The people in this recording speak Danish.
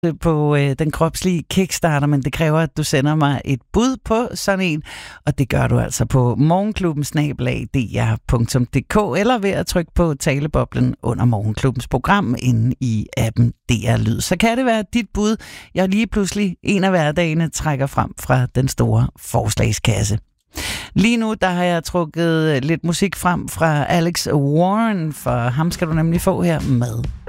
på den kropslige Kickstarter, men det kræver, at du sender mig et bud på sådan en, og det gør du altså på morgenklubben@dr.dk eller ved at trykke på taleboblen under Morgenklubbens program inde i appen DR Lyd. Så kan det være dit bud, jeg lige pludselig en af hverdagene trækker frem fra den store forslagskasse. Lige nu, der har jeg trukket lidt musik frem fra Alex Warren, for ham skal du nemlig få her med